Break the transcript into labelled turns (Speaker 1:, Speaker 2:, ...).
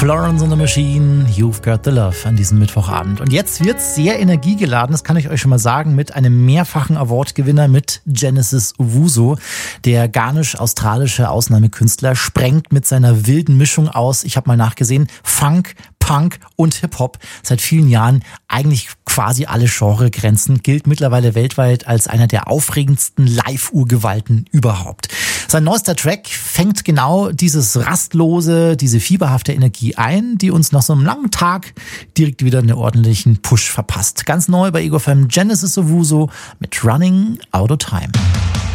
Speaker 1: Florence and the Machine, You've Got the Love an diesem Mittwochabend. Und jetzt wird's sehr energiegeladen, das kann ich euch schon mal sagen, mit einem mehrfachen Award-Gewinner, mit Genesis Owusu. Der ghanisch-australische Ausnahmekünstler sprengt mit seiner wilden Mischung aus, ich habe mal nachgesehen, Funk, Punk und Hip-Hop seit vielen Jahren eigentlich quasi alle Genregrenzen, gilt mittlerweile weltweit als einer der aufregendsten Live-Urgewalten überhaupt. Sein neuester Track fängt genau dieses rastlose, diese fieberhafte Energie ein, die uns nach so einem langen Tag direkt wieder einen ordentlichen Push verpasst. Ganz neu bei Ego FM, Genesis Owusu mit Running Out of Time.